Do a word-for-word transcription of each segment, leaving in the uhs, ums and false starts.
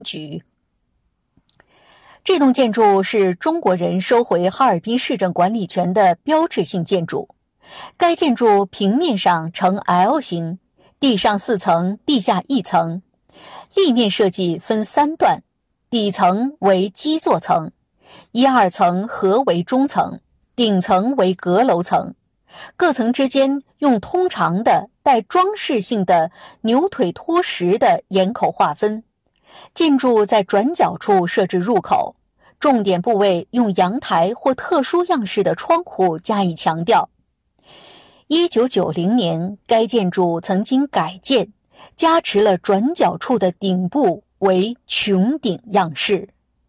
局。这栋建筑是中国人收回哈尔滨市政管理权的标志性建筑。该建筑平面上呈 L 型，地上四层，地下一层。立面设计分三段，底层为基座层，一二层合为中层，顶层为阁楼层。各层之间用通常的带装饰性的牛腿托石的檐口划分。建筑在转角处设置入口，重点部位用阳台或特殊样式的窗户加以强调。一九九零年，该建筑曾经改建，加持了转角处的顶部为穹顶样式。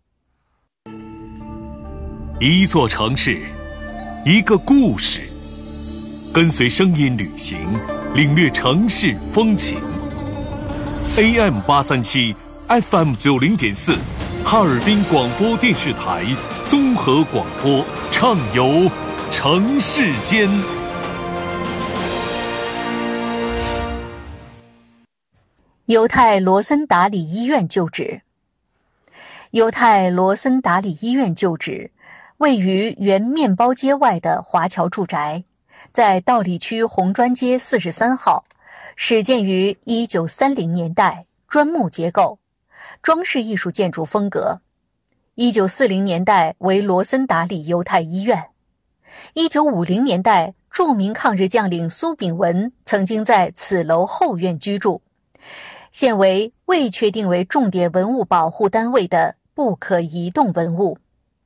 一座城市，一个故事，跟随声音旅行，领略城市风情。A M 八三七 F M 九零点四，哈尔滨广播电视台综合广播，畅游城市间。 犹太罗森达里医院旧址。犹太罗森达里医院旧址位于原面包街外的华侨住宅，在道里区红砖街四十三号，始建于一九三零年代，砖木结构，装饰艺术建筑风格。一九四零年代为罗森达里犹太医院。一九五零年代，著名抗日将领苏炳文曾经在此楼后院居住。现为未确定为重点文物保护单位的不可移动文物。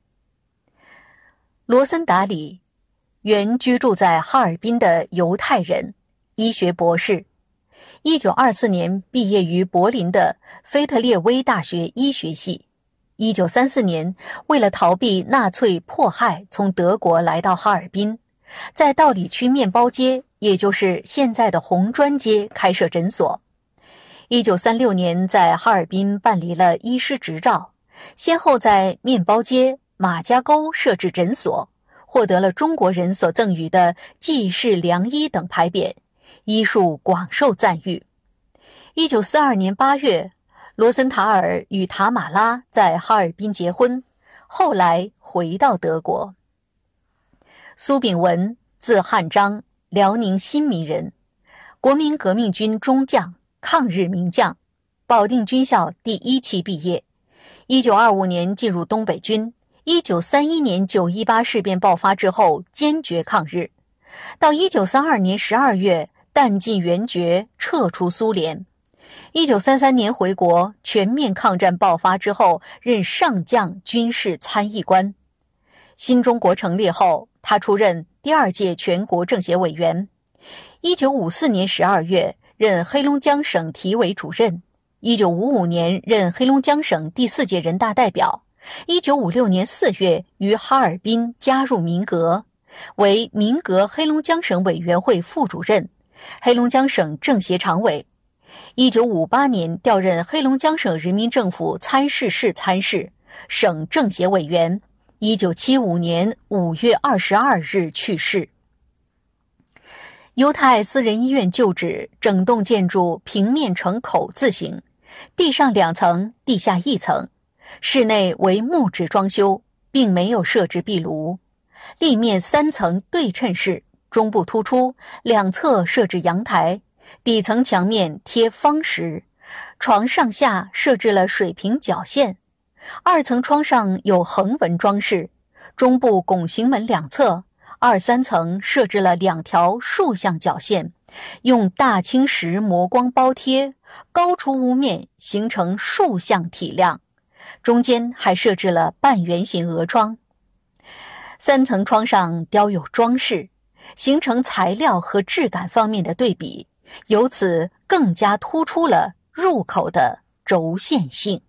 罗森达里，原居住在哈尔滨的犹太人，医学博士。一九二四年毕业于柏林的菲特列威大学医学系。一九三四年，为了逃避纳粹迫害，从德国来到哈尔滨，在道里区面包街，也就是现在的红砖街开设诊所。一九三六年在哈尔滨办理了医师执照，先后在面包街、马家沟设置诊所，获得了中国人所赠予的济世良医等牌匾，医术广受赞誉。一九四二年八月，罗森塔尔与塔马拉在哈尔滨结婚，后来回到德国。苏炳文，字汉章，辽宁新民人，国民革命军中将，抗日名将，保定军校第一期毕业。一九二五年进入东北军，一九三一年九一八事变爆发之后坚决抗日，到一九三二年十二月弹尽援绝，撤出苏联。一九三三年回国，全面抗战爆发之后任上将军事参议官。新中国成立后，他出任第二届全国政协委员。一九五四年十二月任黑龙江省体委主任，一九五五年任黑龙江省第四届人大代表，一九五六年四月于哈尔滨加入民革，为民革黑龙江省委员会副主任，黑龙江省政协常委。一九五八年调任黑龙江省人民政府参事室参事，省政协委员。一九七五年五月二十二日去世。犹太私人医院旧址整栋建筑平面呈口字形，地上两层，地下一层，室内为木质装修，并没有设置壁炉。立面三层对称式，中部突出，两侧设置阳台，底层墙面贴方石，床上下设置了水平角线。二层窗上有横纹装饰，中部拱形门两侧二三层设置了两条竖向角线，用大青石磨光包贴，高出屋面形成竖向体量，中间还设置了半圆形额窗。三层窗上雕有装饰，形成材料和质感方面的对比，由此更加突出了入口的轴线性。